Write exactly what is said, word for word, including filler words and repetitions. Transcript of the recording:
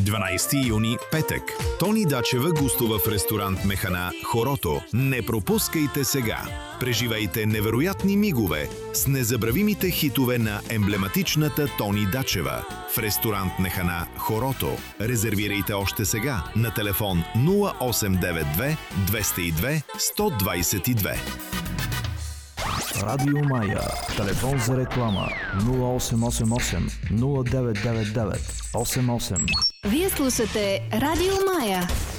дванайсети юни, петък. Тони Дачева гостува в ресторант Механа Хорото. Не пропускайте сега. Преживайте невероятни мигове с незабравимите хитове на емблематичната Тони Дачева. В ресторант Механа Хорото. Резервирайте още сега на телефон нула осем девет две двеста и две сто двадесет и две. Радио Мая. Телефон за реклама нула осем осем осем нула девет девет девет осем осем. Вие слушате Радио Мая.